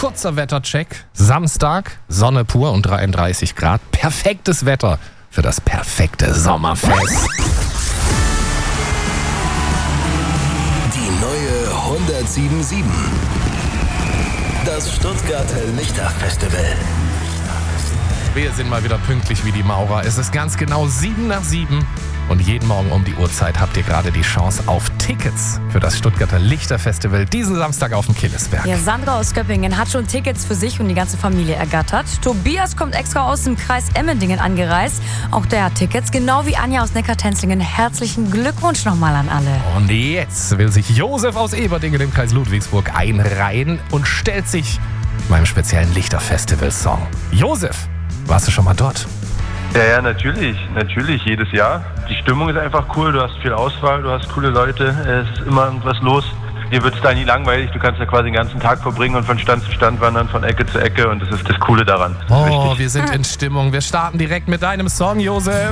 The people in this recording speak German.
kurzer Wettercheck. Samstag, Sonne pur und 33 Grad. Perfektes Wetter für das perfekte Sommerfest. Die neue 107.7. Das Stuttgarter Lichterfestival. Wir sind mal wieder pünktlich wie die Maurer. Es ist ganz genau 7:07 und jeden Morgen um die Uhrzeit habt ihr gerade die Chance auf Tickets für das Stuttgarter Lichterfestival diesen Samstag auf dem Killesberg. Ja, Sandra aus Göppingen hat schon Tickets für sich und die ganze Familie ergattert. Tobias kommt extra aus dem Kreis Emmendingen angereist. Auch der hat Tickets, genau wie Anja aus Neckartenzlingen. Herzlichen Glückwunsch nochmal an alle. Und jetzt will sich Josef aus Eberdingen im Kreis Ludwigsburg einreihen und stellt sich meinem speziellen Lichterfestival-Song. Josef, warst du schon mal dort? Ja, natürlich, jedes Jahr. Die Stimmung ist einfach cool, du hast viel Auswahl, du hast coole Leute, es ist immer irgendwas los. Dir wird es da nie langweilig, du kannst da quasi den ganzen Tag verbringen und von Stand zu Stand wandern, von Ecke zu Ecke und das ist das Coole daran. Oh, wir sind in Stimmung. Wir starten direkt mit deinem Song, Josef.